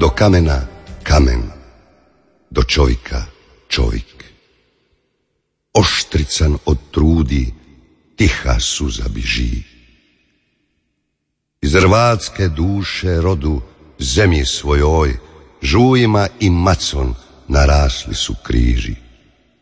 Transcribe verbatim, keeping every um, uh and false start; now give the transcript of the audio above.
do kamena kamen, do čovjeka čovjek. Oštrican od trudi, tiha suza biži. Iz rvatske duše rodu zemlji svojoj, žujima i macon narasli su križi.